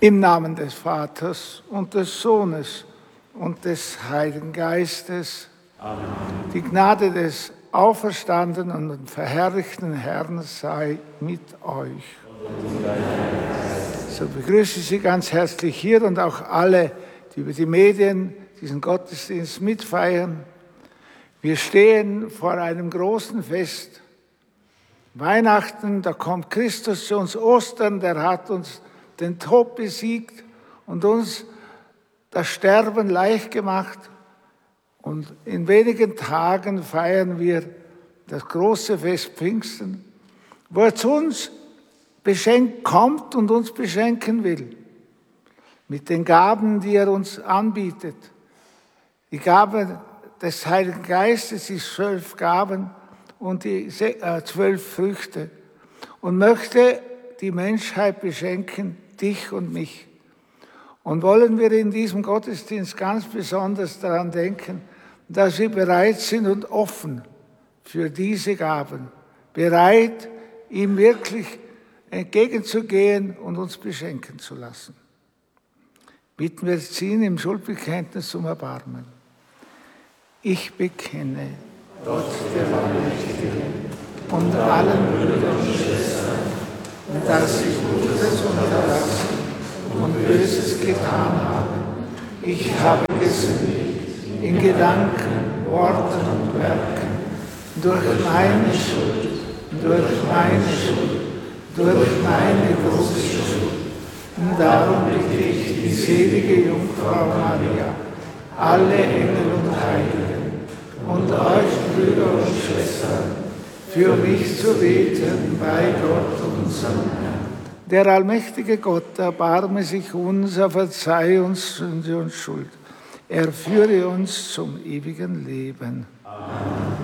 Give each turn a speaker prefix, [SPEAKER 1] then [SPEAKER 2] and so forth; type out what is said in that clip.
[SPEAKER 1] Im Namen des Vaters und des Sohnes und des Heiligen Geistes.
[SPEAKER 2] Amen.
[SPEAKER 1] Die Gnade des auferstandenen und verherrlichten Herrn sei mit euch. So begrüße ich Sie ganz herzlich hier und auch alle, die über die Medien diesen Gottesdienst mitfeiern. Wir stehen vor einem großen Fest. Weihnachten, da kommt Christus zu uns. Ostern, der hat uns den Tod besiegt und uns das Sterben leicht gemacht. Und in wenigen Tagen feiern wir das große Fest Pfingsten, wo er zu uns kommt und uns beschenken will. Mit den Gaben, die er uns anbietet. Die Gabe des Heiligen Geistes, die 12 Gaben und die 12 Früchte. Und möchte die Menschheit beschenken, dich und mich. Und wollen wir in diesem Gottesdienst ganz besonders daran denken, dass wir bereit sind und offen für diese Gaben. Bereit, ihm wirklich entgegenzugehen und uns beschenken zu lassen. Bitten wir jetzt ihn im Schuldbekenntnis um Erbarmen. Ich bekenne Gott, der Allmächtige, und allen Brüdern und Schwestern, dass ich Gutes unterlassen und Böses getan habe. Ich habe gesündigt in Gedanken, Worten und Werken, durch meine Schuld, durch meine große Schuld. Und darum bitte ich die selige Jungfrau Maria, alle Engel und Heiligen und euch Brüder und Schwestern, für mich zu beten bei Gott, unserem Herrn. Der allmächtige Gott erbarme sich unser, verzeihe uns Sünde und Schuld. Er führe uns zum ewigen Leben. Amen.